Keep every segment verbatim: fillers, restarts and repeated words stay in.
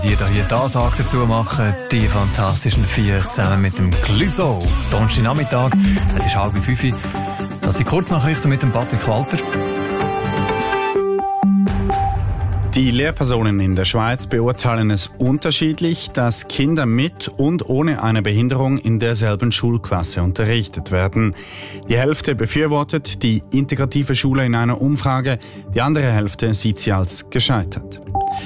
Die da hier das Ansage dazu machen, die fantastischen vier zusammen mit dem Clouseau. Donnerstagnachmittag, es ist halb fünf. Das sind Kurznachrichten mit dem Patrick Walter. Die Lehrpersonen in der Schweiz beurteilen es unterschiedlich, dass Kinder mit und ohne eine Behinderung in derselben Schulklasse unterrichtet werden. Die Hälfte befürwortet die integrative Schule in einer Umfrage, die andere Hälfte sieht sie als gescheitert.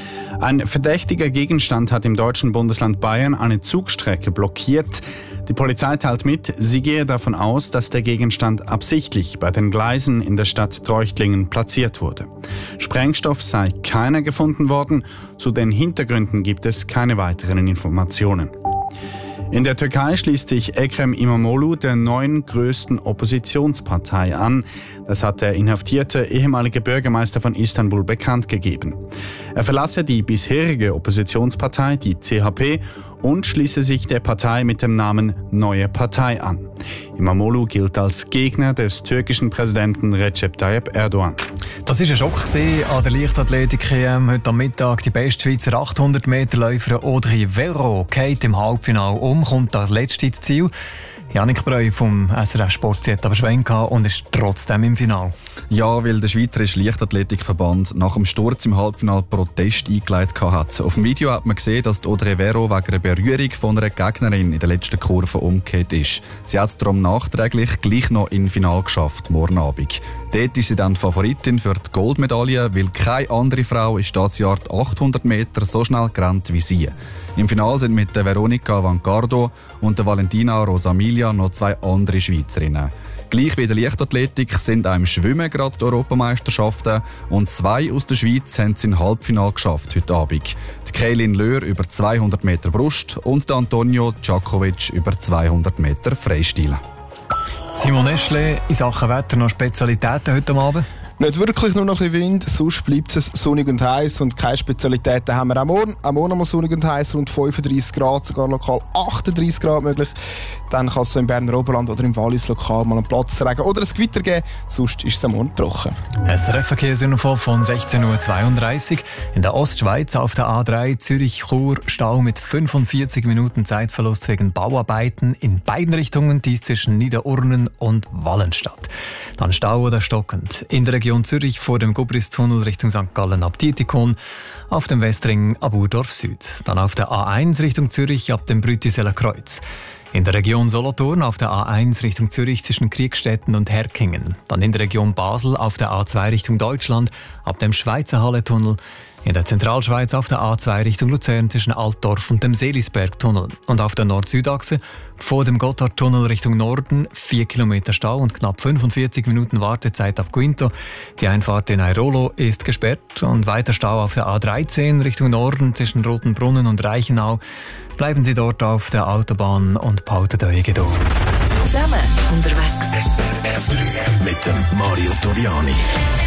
Ein verdächtiger Gegenstand hat im deutschen Bundesland Bayern eine Zugstrecke blockiert. Die Polizei teilt mit, sie gehe davon aus, dass der Gegenstand absichtlich bei den Gleisen in der Stadt Treuchtlingen platziert wurde. Sprengstoff sei keiner gefunden worden, zu den Hintergründen gibt es keine weiteren Informationen. In der Türkei schließt sich Ekrem İmamoğlu der neuen größten Oppositionspartei an. Das hat der inhaftierte ehemalige Bürgermeister von Istanbul bekannt gegeben. Er verlasse die bisherige Oppositionspartei, die C H P, und schließe sich der Partei mit dem Namen Neue Partei an. İmamoğlu gilt als Gegner des türkischen Präsidenten Recep Tayyip Erdogan. Das war ein Schock an der Leichtathletik-E M heute am Mittag. Die beste Schweizer achthundert-Meter-Läuferin Audrey Verreau geht im Halbfinale um, kommt als letzte ins Ziel. Janik Breu vom S R F Sport hat aber Schwenk gehabt und ist trotzdem im Finale. Ja, weil der Schweizerische Leichtathletikverband nach dem Sturz im Halbfinale Protest eingeleitet hat. Auf dem Video hat man gesehen, dass die Audrey Verreau wegen einer Berührung von einer Gegnerin in der letzten Kurve umgekehrt ist. Sie hat es darum nachträglich gleich noch ins Finale geschafft, morgen Abend. Dort ist sie dann die Favoritin für die Goldmedaille, weil keine andere Frau ist dieses Jahr die achthundert Meter so schnell gerannt wie sie. Im Finale sind mit der Veronica Vancardo und der Valentina Rosamilia noch zwei andere Schweizerinnen. Gleich wie in der Leichtathletik sind auch im Schwimmen gerade die Europameisterschaften und zwei aus der Schweiz haben es im Halbfinale geschafft heute Abend. Die Kaylin Löhr über zweihundert Meter Brust und der Antonio Djakovic über zweihundert Meter Freistil. Simon Eschle, in Sachen Wetter noch Spezialitäten heute Abend? Nicht wirklich, nur noch ein bisschen Wind, sonst bleibt es sonnig und heiß und keine Spezialitäten haben wir auch morgen. Auch morgen mal sonnig und heiß, rund fünfunddreissig Grad, sogar lokal achtunddreissig Grad möglich. Dann kann es so im Berner Oberland oder im Wallis lokal mal einen Platzregen oder ein Gewitter geben, sonst ist es am Morgen trocken. S R F-Verkehrsinfo von sechzehn Uhr zweiunddreißig. In der Ostschweiz auf der A drei Zürich-Chur Stau mit fünfundvierzig Minuten Zeitverlust wegen Bauarbeiten in beiden Richtungen, dies zwischen Niederurnen und Wallenstadt. Dann Stau oder stockend. In der Region Zürich vor dem Gubristunnel Richtung Sankt Gallen ab Dietikon, auf dem Westring ab Urdorf Süd. Dann auf der A eins Richtung Zürich ab dem Brütiseler Kreuz. In der Region Solothurn auf der A eins Richtung Zürich zwischen Kriegstetten und Herkingen. Dann in der Region Basel auf der A zwei Richtung Deutschland ab dem Schweizer Halletunnel. In der Zentralschweiz auf der A zwei Richtung Luzern zwischen Altdorf und dem Seelisbergtunnel. Und auf der Nord-Süd-Achse vor dem Gotthardtunnel Richtung Norden vier Kilometer Stau und knapp fünfundvierzig Minuten Wartezeit ab Quinto. Die Einfahrt in Airolo ist gesperrt und weiter Stau auf der A dreizehn Richtung Norden zwischen Rotenbrunnen und Reichenau. Bleiben Sie dort auf der Autobahn und behalten eure Geduld. Zusammen unterwegs. S R F drei mit dem Mario Toriani.